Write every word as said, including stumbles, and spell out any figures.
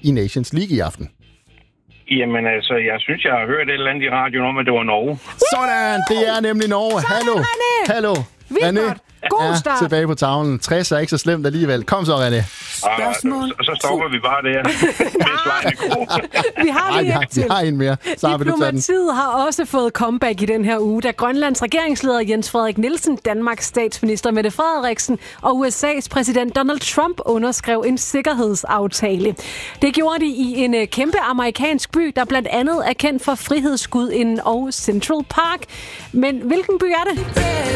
i Nations League i aften? Jamen altså, jeg synes, jeg har hørt et eller andet i radioen om, at det var Norge. Sådan, det er nemlig Norge. Hallo, hallo. René God start. Ja, tilbage på tavlen. tres er ikke så slemt alligevel. Kom så, René. Spørgsmål. Så, så stopper vi bare der. Vi har lige Ej, til. Vi har en mere. Så har vi det taget den. Diplomatiet har også fået comeback i den her uge, da Grønlands regeringsleder Jens Frederik Nielsen, Danmarks statsminister Mette Frederiksen og U S A's præsident Donald Trump underskrev en sikkerhedsaftale. Det gjorde de i en kæmpe amerikansk by, der blandt andet er kendt for frihedsgudinden og Central Park. Men hvilken by er det?